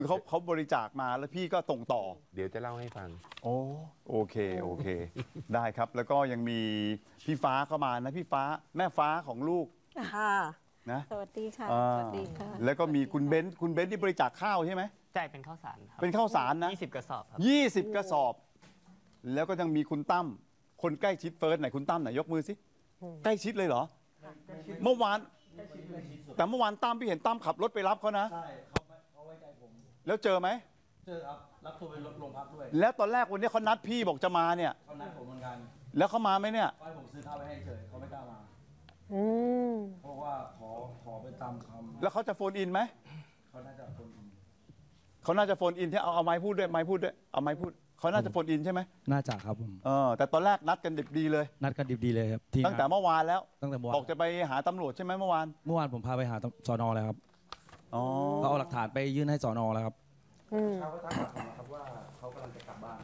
เขาบริจาคมาแล้วพี่ก็ส่งต่อเดี๋ยวจะเล่าให้ฟังโอเคได้ครับแล้วก็ยังมีพี่ฟ้าเข้ามานะพี่ฟ้าแม่ฟ้าของลูกค่ะนะสวัสดีค่ะสวัสดีค่ะแล้วก็มีคุณเบนซ์ที่บริจาคข้าวใช่ไหมใช่เป็นข้าวสารครับเป็นข้าวสารนะ 20 กระสอบครับ 20 กระสอบแล้วก็ยังมีคุณตั้มคนใกล้ชิดเฟิร์สไหนคุณตั้มไหนยกมือสิใกล้ชิดเลยเหรอเมื่อวานแต่เมื่อวานตั้มพี่เห็นตั้มขับรถไปรับเขานะใช่เขาไว้ใจผมแล้วเจอไหมเจอครับรับตัวไปโรงพักด้วยแล้วตอนแรกวันนี้เขานัดพี่บอกจะมาเนี่ยเขานัดผมเหมือนกันแล้วเขามาไหมเนี่ยให้ผมซื้อข้าวไปให้เฉยเขาไม่กล้ามาเพราะว่าขอไปตามคำแล้วเขาจะโฟนอินไหมเขาน่าจะโฟนอินที่เอาไม้พูดด้วยเอาไม้พูดเขาน่าจะโฟนอินใช่ไหมน่าจะครับผมแต่ตอนแรกนัดกันดิบดีเลยนัดกันดิบดีเลยครับตั้งแต่เมื่อวานแล้วตั้งแต่เมื่อวานบอกจะไปหาตำรวจใช่ไหมเมื่อวานผมพาไปหาสน.แล้วครับเขาเอาหลักฐานไปยื่นให้สน.แล้วครับเขาก็ทักมาครับว่าเขากำลังจะกลับบ้าน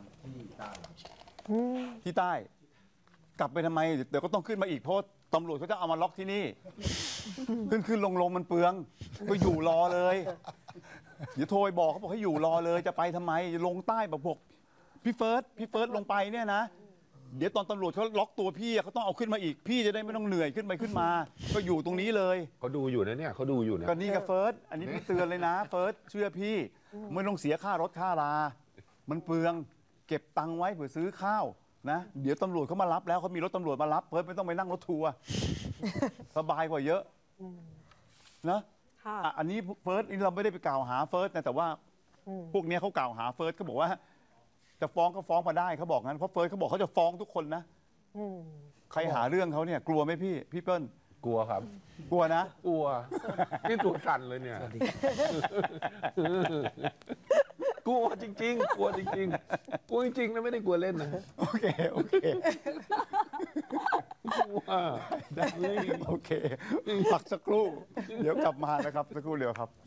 ที่ใต้กลับไปทำไมเดี๋ยวก็ต้องขึ้นมาอีกเพราะตำรวจเขาจะเอามาล็อกที่นี่ขึ้นลงมันเปลืองก็อยู่รอเลยเดี๋ยวโทรไปบอกเขาบอกให้อยู่รอเลยจะไปทำไมลงใต้แบบพวกพี่เฟิร์สลงไปเนี่ยนะเดี๋ยวตอนตำรวจเขาล็อกตัวพี่เขาต้องเอาขึ้นมาอีกพี่จะได้ไม่ต้องเหนื่อยขึ้นมาก็อยู่ตรงนี้เลยเขาดูอยู่นะเนี่ยเขาดูอยู่นะก็นี่กับเฟิร์สอันนี้พี่เตือนเลยนะเฟิร์สเชื่อพี่ไม่ต้องเสียค่ารถค่ารามันเปลืองเก็บตังค์ไว้เผื่อซื้อข้าวนะเดี๋ยวตำรวจเขามารับแล้วเขามีรถตำรวจมารับเฟิร์สไม่ต้องไปนั่งรถทัวร์สบายกว่าเยอะนะอันนี้เฟิร์สนี่เราไม่ได้ไปกล่าวหาเฟิร์สนะแต่ว่าพวกนี้เขากล่าวหาเฟิร์สเขาบอกว่าจะฟ้องก็ฟ้องมาได้เขาบอกงั้นเพราะเฟิร์สเขาบอกเขาจะฟ้องทุกคนนะใครหาเรื่องเขาเนี่ยกลัวไหมพี่เปิ้ลกลัวครับกลัวนะกลัวนี่ตัวสั่นเลยเนี่ยกลัวจริงๆกลัวจริงๆกลัวจริงๆนะไม่ได้กลัวเล่นนะโอเคกลัวโอเคพักสักครู่เดี๋ยวกลับมานะครับสักครู่เดียวครับ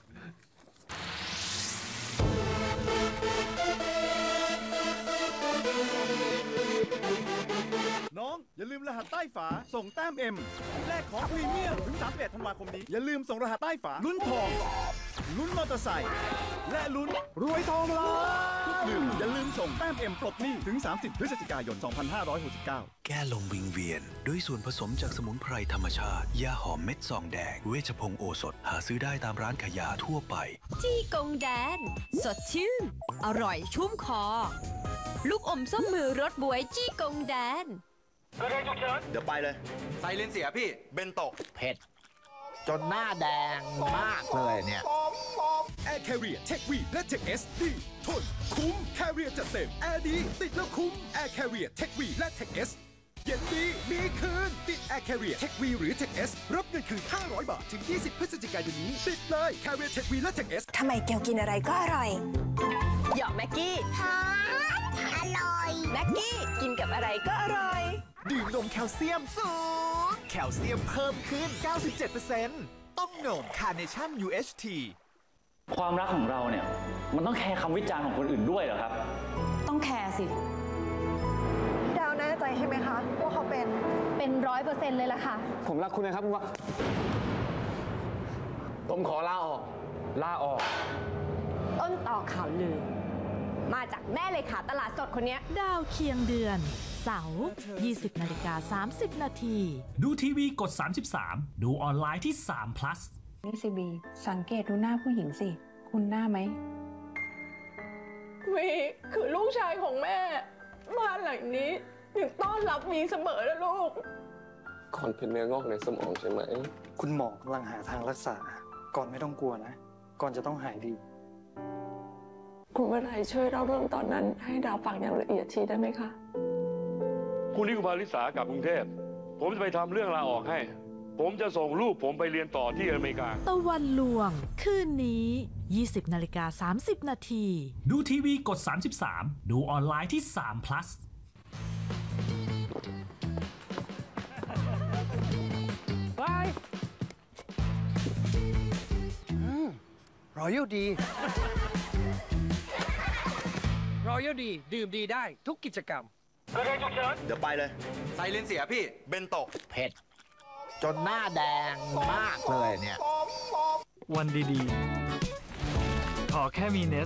น้องอย่าลืมรหัสใต้ฝาส่งแต้ม M แลกของพรีเมียมถึง31 ธันวาคมนี้อย่าลืมส่งรหัสใต้ฝาลุ้นทองลุ้นมอเตอร์ไซค์และลุ้นรวยทองล้านทุกดื่มอย่าลืมส่งแต้ม M ปลดหนี้ถึง30 พฤศจิกายน 2569 แก้ลมวิงเวียนด้วยส่วนผสมจากสมุนไพรธรรมชาติยาหอมเม็ดซองแดงเวชพงศ์โอสถหาซื้อได้ตามร้านขายยาทั่วไปจี้กงแดนสดชื่นอร่อยชุ่มคอลูกอมส้มมือรสบวยจี้กงแดนเดี๋ยวไปเลยไซเลนเสียพี่เบนโตะเผ็ดจนหน้าแดงมากเลยเนี่ยแอร์แคเรีย Tech V และ Tech S ดีทนคุ้มแคเรียจัดเต็มแอร์ดีติดแล้วคุ้มแอร์แคเรีย Tech V และ Tech S เย็นดีมีคืนติดแอร์แคเรีย Tech V หรือ Tech S รับเงินคืน500 บาทถึง20 พฤศจิกายนนี้ติดเลยแคเรีย Tech V และ Tech S ทำไมแกวกินอะไรก็อร่อยหยอกแม็กกี้อร่อยแม็กกี้กินกับอะไรก็อร่อยดื่มนมแคลเซียมสูงแคลเซียมเพิ่มขึ้น 97%ต้องนมคาร์เนชั่น UHT ความรักของเราเนี่ยมันต้องแคร์คำวิจารณ์ของคนอื่นด้วยเหรอครับต้องแคร์สิดาวแน่ใจใช่ไหมคะว่าเขาเป็น100%เลยล่ะค่ะผมรักคุณนะครับว่าผมขอลาออกต้นต่อข่าวลือมาจากแม่เลขาตลาดสดคนนี้ดาวเคียงเดือนเสาร์ 20:30 นาทีดูทีวีกด33ดูออนไลน์ที่3 plus นี่สิบีสังเกตดูหน้าผู้หญิงสิคุณหน้าไหมวีคือลูกชายของแม่บ้านหลังนี้ถึงต้อนรับวีเสมอนะลูกก่อนเป็นเนื้องอกในสมองใช่ไหมคุณหมอกำลังหาทางรักษาก่อนไม่ต้องกลัวนะก่อนจะต้องหายดีคุณวนัยช่วยเล่าเรื่องตอนนั้นให้ดาวฟังอย่างละเอียดทีได้ไหมคะพรุ่งนี้คุณพาริสากลับกรุงเทพผมจะไปทำเรื่องลาออกให้ผมจะส่งลูกผมไปเรียนต่อที่อเมริกาตะวันลวงคืนนี้ 20:30 นาทีดูทีวีกด33ดูออนไลน์ที่3 plus ไปรอยัลดีดื่มดีได้ทุกกิจกรรมเดี๋ยวไปเลยไซเลนเสียพี่เบนโตะเผ็ดจนหน้าแดงมากเลยเนี่ยวันดีๆขอแค่มีเนส